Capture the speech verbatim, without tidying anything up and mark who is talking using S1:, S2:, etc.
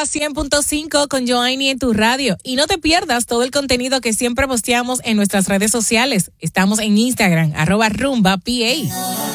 S1: Rumba cien punto cinco con Joanny en tu radio. Y no te pierdas todo el contenido que siempre posteamos en nuestras redes sociales. Estamos en Instagram, arroba Rumba P A.